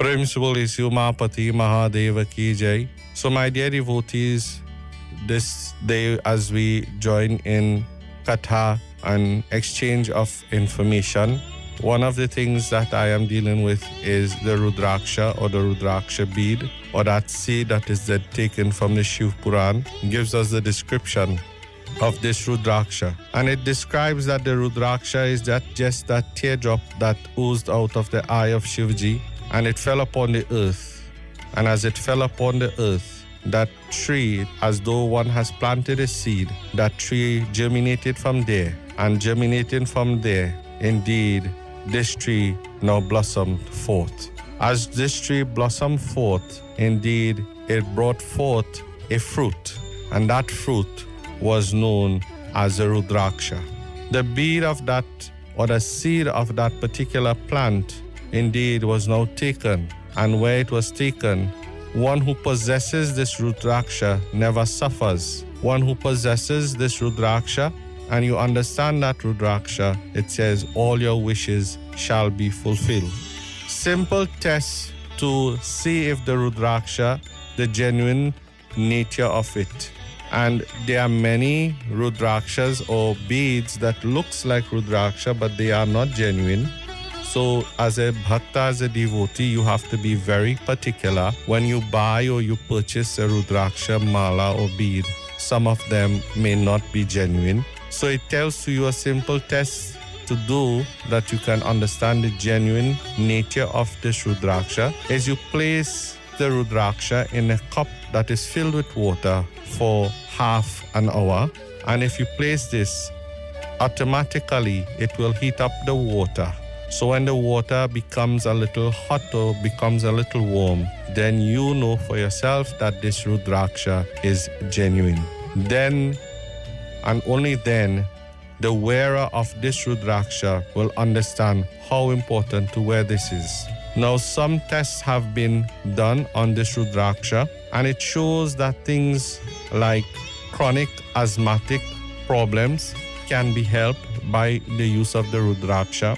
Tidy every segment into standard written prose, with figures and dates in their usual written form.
Prem Suboli Umapati Mahadeva Ki Jai. So my dear devotees, this day as we join in Katha and exchange of information, one of the things that I am dealing with is the Rudraksha or the Rudraksha bead, or that seed that is taken from the Shiv Puran, gives us the description of this Rudraksha. And it describes that the Rudraksha is just that teardrop that oozed out of the eye of Shivji, and it fell upon the earth. And as it fell upon the earth, that tree, as though one has planted a seed, that tree germinated from there, and germinating from there, indeed, this tree now blossomed forth. As this tree blossomed forth, indeed, it brought forth a fruit, and that fruit was known as a Rudraksha. The bead of that, or the seed of that particular plant, indeed, was now taken, and where it was taken, one who possesses this Rudraksha never suffers. One who possesses this Rudraksha, and you understand that Rudraksha, it says all your wishes shall be fulfilled. Simple tests to see if the Rudraksha, the genuine nature of it. And there are many Rudrakshas or beads that looks like Rudraksha, but they are not genuine. So as a bhakta, as a devotee, you have to be very particular when you buy or you purchase a Rudraksha mala or bead. Some of them may not be genuine. So it tells you a simple test to do that you can understand the genuine nature of this Rudraksha is you place the Rudraksha in a cup that is filled with water for half an hour. And if you place this, automatically it will heat up the water. So when the water becomes a little hot or becomes a little warm, then you know for yourself that this Rudraksha is genuine. Then and only then the wearer of this Rudraksha will understand how important to wear this is. Now some tests have been done on this Rudraksha, and it shows that things like chronic asthmatic problems can be helped by the use of the Rudraksha.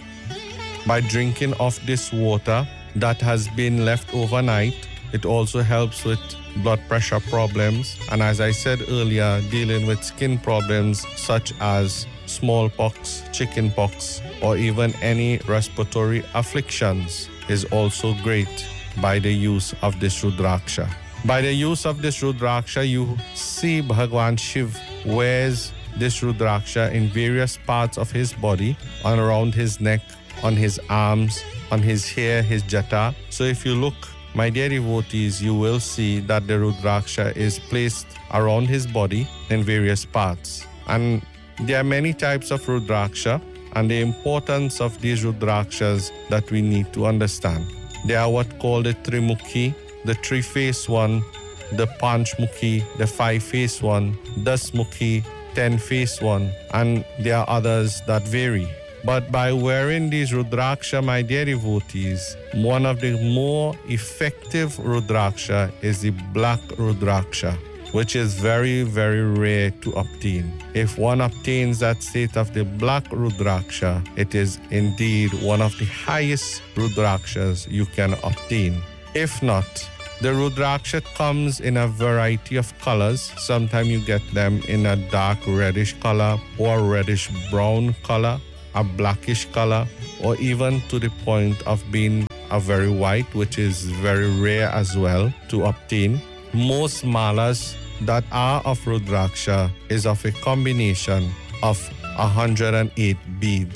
By drinking of this water that has been left overnight, it also helps with blood pressure problems, and as I said earlier, dealing with skin problems such as smallpox, chickenpox, or even any respiratory afflictions is also great by the use of this Rudraksha. By the use of this Rudraksha, you see Bhagwan Shiv wears this Rudraksha in various parts of his body, and around his neck, on his arms, on his hair, his jata. So if you look, my dear devotees, you will see that the Rudraksha is placed around his body in various parts. And there are many types of Rudraksha, and the importance of these Rudrakshas that we need to understand. They are what called the Trimukhi, the three-faced one, the Panchmukhi, the five-faced one, Dasmukhi, 10-faced one, and there are others that vary. But by wearing these Rudraksha, my dear devotees, one of the more effective Rudraksha is the black Rudraksha, which is very, very rare to obtain. If one obtains that state of the black Rudraksha, it is indeed one of the highest Rudrakshas you can obtain. If not, the Rudraksha comes in a variety of colors. Sometimes you get them in a dark reddish color or reddish brown color, a blackish color, or even to the point of being a very white, which is very rare as well to obtain. Most malas that are of Rudraksha is of a combination of 108 beads.